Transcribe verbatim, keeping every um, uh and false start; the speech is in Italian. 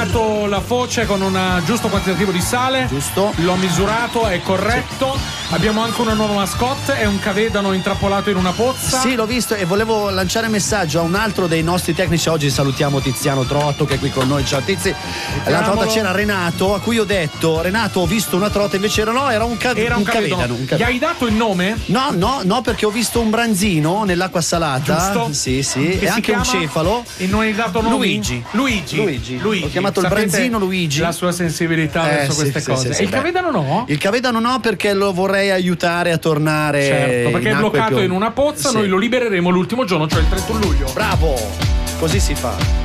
bagnato la foce con un giusto quantitativo di sale. Giusto. L'ho misurato, è corretto. Sì. Abbiamo anche una nuova mascotte, è un cavedano intrappolato in una pozza. Sì, l'ho visto e volevo lanciare messaggio a un altro dei nostri tecnici. Oggi salutiamo Tiziano Trotto che è qui con noi. Ciao Tizi. L'altra volta c'era Renato, a cui ho detto: Renato, ho visto una trota, invece era no, era un, ca- era un, un cavedano. cavedano. Un cavedano. Gli hai dato il nome? No, no, no, perché ho visto un branzino nell'acqua salata. Giusto? Sì, sì. Che e anche un cefalo. E non hai dato nome? Luigi. Luigi. Luigi. Luigi. Ho chiamato Sapete il branzino Luigi. La sua sensibilità eh, verso sì, queste sì, cose. sì, sì, e il beh. cavedano no? Il cavedano no, perché lo vorrei aiutare a tornare. Certo, perché in è bloccato più... in una pozza, sì. Noi lo libereremo l'ultimo giorno, cioè il trentuno luglio. Bravo! Così si fa.